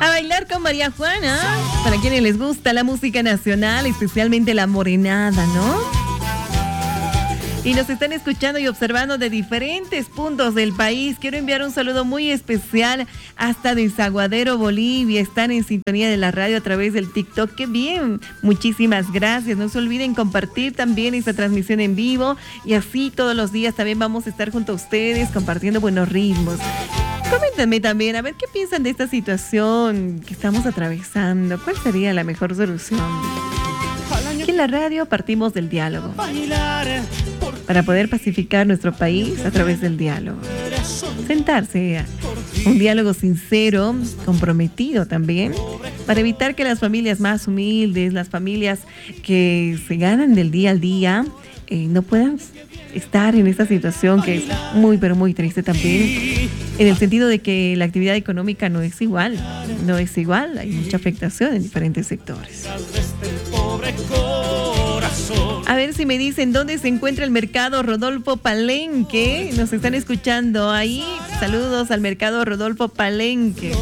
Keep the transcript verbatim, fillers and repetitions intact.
A bailar con María Juana, para quienes les gusta la música nacional, especialmente la morenada, ¿no? Y nos están escuchando y observando de diferentes puntos del país. Quiero enviar un saludo muy especial hasta Desaguadero, Bolivia. Están en sintonía de la radio a través del TikTok. ¡Qué bien! Muchísimas gracias. No se olviden compartir también esta transmisión en vivo. Y así todos los días también vamos a estar junto a ustedes compartiendo buenos ritmos. Coméntenme también, a ver qué piensan de esta situación que estamos atravesando. ¿Cuál sería la mejor solución? Aquí en la radio partimos del diálogo para poder pacificar nuestro país a través del diálogo. Sentarse, un diálogo sincero, comprometido también, para evitar que las familias más humildes, las familias que se ganan del día al día, eh, no puedan estar en esta situación que es muy, pero muy triste también, en el sentido de que la actividad económica no es igual, no es igual, hay mucha afectación en diferentes sectores. A ver si me dicen dónde se encuentra el mercado Rodolfo Palenque. Nos están escuchando ahí. Saludos al mercado Rodolfo Palenque.